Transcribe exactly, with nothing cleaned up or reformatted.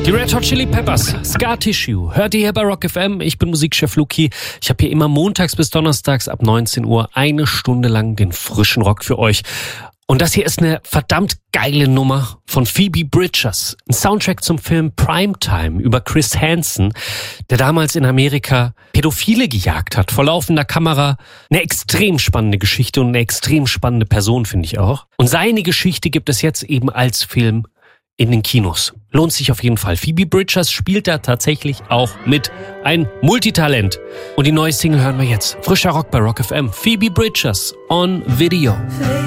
Die Red Hot Chili Peppers, Scar Tissue, hört ihr hier bei Rock F M. Ich bin Musikchef Luki. Ich habe hier immer montags bis donnerstags ab neunzehn Uhr eine Stunde lang den frischen Rock für euch. Und das hier ist eine verdammt geile Nummer von Phoebe Bridgers. Ein Soundtrack zum Film Primetime über Chris Hansen, der damals in Amerika Pädophile gejagt hat, vor laufender Kamera. Eine extrem spannende Geschichte und eine extrem spannende Person, finde ich auch. Und seine Geschichte gibt es jetzt eben als Film in den Kinos. Lohnt sich auf jeden Fall. Phoebe Bridgers spielt da tatsächlich auch mit. Ein Multitalent. Und die neue Single hören wir jetzt. Frischer Rock bei Rock F M. Phoebe Bridgers on Video.